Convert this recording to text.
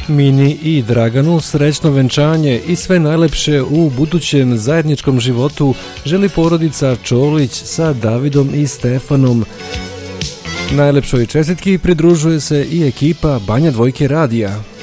Mini i Draganu srećno venčanje i sve najlepše u budućem zajedničkom životu želi porodica Čolić sa Davidom i Stefanom. Najlepšoj čestitki pridružuje se i ekipa Banja Dvojke radija.